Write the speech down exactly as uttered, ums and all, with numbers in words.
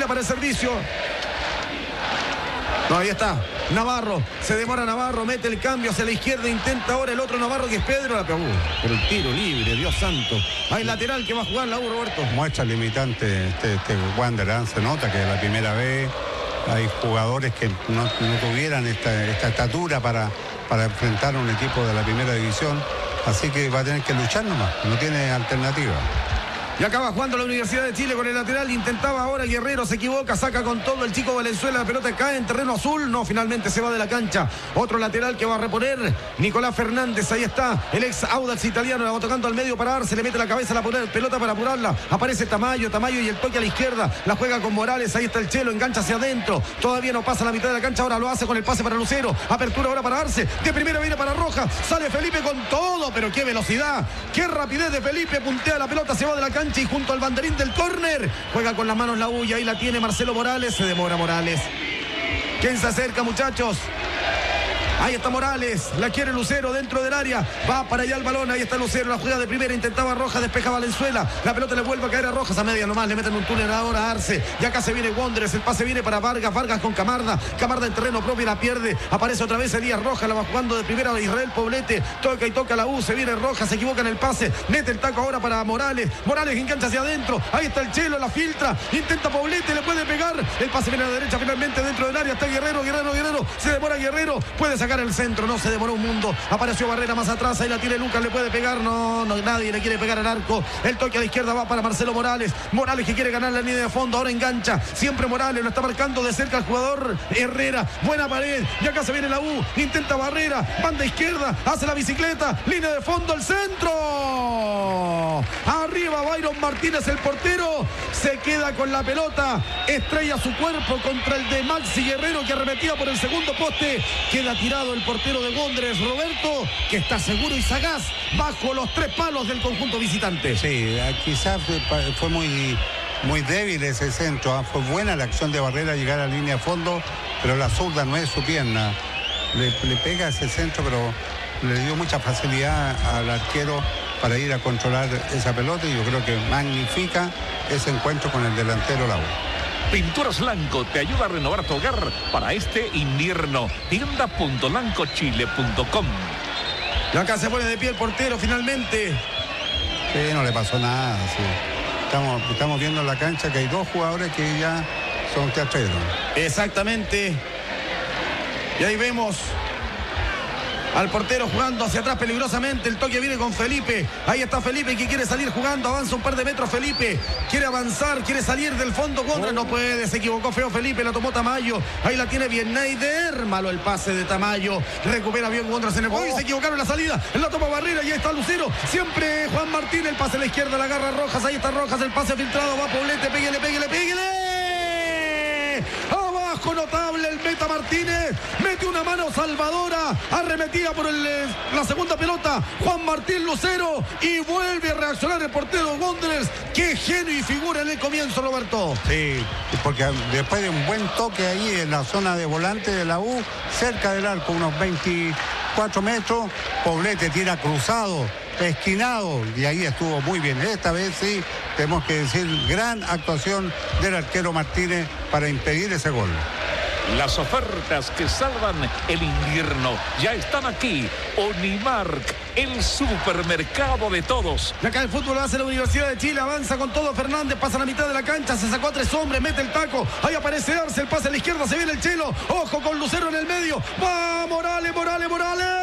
Venía para el servicio. No, ahí está. Navarro. Se demora Navarro. Mete el cambio hacia la izquierda. Intenta ahora el otro Navarro que es Pedro. La pegó. Pero el tiro libre. Dios santo. Hay lateral que va a jugar la U, Roberto. Muestra limitante este, este Wanderers. Se nota que es la primera vez. Hay jugadores que no, no tuvieran esta, esta estatura para, para enfrentar a un equipo de la primera división. Así que va a tener que luchar nomás. No tiene alternativa. Y acaba jugando la Universidad de Chile con el lateral. Intentaba ahora Guerrero, se equivoca, saca con todo el chico Valenzuela. La pelota cae en terreno azul. No, finalmente se va de la cancha. Otro lateral que va a reponer Nicolás Fernández. Ahí está el ex Audax italiano. La va tocando al medio para darse. Le mete la cabeza a la pelota para apurarla. Aparece Tamayo, Tamayo y el toque a la izquierda. La juega con Morales. Ahí está el Chelo, engancha hacia adentro. Todavía no pasa la mitad de la cancha. Ahora lo hace con el pase para Lucero. Apertura ahora para Arce. De primera viene para Rojas. Sale Felipe con todo. Pero qué velocidad. Qué rapidez de Felipe. Puntea la pelota. Se va de la cancha. Y junto al banderín del córner juega con las manos la U y ahí la tiene Marcelo Morales. Se demora Morales. ¿Quién se acerca, muchachos? Ahí está Morales, la quiere Lucero dentro del área, va para allá el balón, ahí está Lucero, la juega de primera, intentaba Rojas, despeja Valenzuela, la pelota le vuelve a caer a Rojas, a media nomás, le meten un túnel ahora a Arce, y acá se viene Wanderers, el pase viene para Vargas, Vargas con Camarda, Camarda en terreno propio la pierde, aparece otra vez Elías Rojas, la va jugando de primera a Israel Poblete, toca y toca la U, se viene Rojas, se equivoca en el pase, mete el taco ahora para Morales, Morales engancha hacia adentro, ahí está el Chelo, la filtra, intenta Poblete, le puede pegar, el pase viene a la derecha finalmente dentro del área, está Guerrero, Guerrero, Guerrero, se demora Guerrero, puede sacar el centro, no se demoró un mundo, apareció Barrera más atrás, ahí la tiene Lucas, le puede pegar, no, no, nadie le quiere pegar al arco, el toque a la izquierda va para Marcelo Morales, Morales que quiere ganar la línea de fondo, ahora engancha, siempre Morales, lo está marcando de cerca el jugador Herrera, buena pared, y acá se viene la U, intenta Barrera, banda izquierda, hace la bicicleta, línea de fondo, el centro, arriba Byron Martínez, el portero, se queda con la pelota, estrella su cuerpo contra el de Maxi Guerrero que arremetía por el segundo poste, queda tirado el portero de Wanderers, Roberto, que está seguro y sagaz bajo los tres palos del conjunto visitante. Sí, quizás fue muy, muy débil ese centro, ¿eh? Fue buena la acción de Barrera llegar a la línea de fondo, pero la zurda no es su pierna. Le, le pega ese centro, pero le dio mucha facilidad al arquero para ir a controlar esa pelota y yo creo que magnifica ese encuentro con el delantero Lau. Pinturas Lanco te ayuda a renovar tu hogar para este invierno. tienda punto lanco chile punto com. Y acá se pone de pie el portero finalmente. Sí, no le pasó nada. Sí. Estamos, estamos viendo en la cancha que hay dos jugadores que ya son teatreros. Exactamente. Y ahí vemos al portero jugando hacia atrás peligrosamente. El toque viene con Felipe. Ahí está Felipe que quiere salir jugando. Avanza un par de metros Felipe. Quiere avanzar, quiere salir del fondo. Contra, no puede. Se equivocó feo Felipe. La tomó Tamayo. Ahí la tiene bien Neider. Malo el pase de Tamayo. Recupera bien Wanderers en el juego. Y se equivocaron en la salida. En la toma Barrera. Y ahí está Lucero. Siempre Juan Martín. El pase a la izquierda. La agarra Rojas. Ahí está Rojas. El pase filtrado. Va Poblete. Péguele, péguele, péguele. Abajo notable el Meta Martínez. Mete una mano salvadora. Arremetía por el, la segunda pelota Juan Martín Lucero. Y vuelve a reaccionar el portero de Wanderers. Qué genio y figura en el comienzo, Roberto. Sí, porque después de un buen toque ahí en la zona de volante de la U, cerca del arco, unos veinticuatro metros, Poblete tira cruzado, esquinado, y ahí estuvo muy bien. Esta vez sí, tenemos que decir, gran actuación del arquero Martínez para impedir ese gol. Las ofertas que salvan el invierno ya están aquí. Unimark, el supermercado de todos. Y acá el fútbol hace la Universidad de Chile. Avanza con todo Fernández. Pasa a la mitad de la cancha. Se sacó a tres hombres. Mete el taco. Ahí aparece Arce. El pase a la izquierda. Se viene el Chelo. Ojo con Lucero en el medio. ¡Va! Morales, Morales, Morales.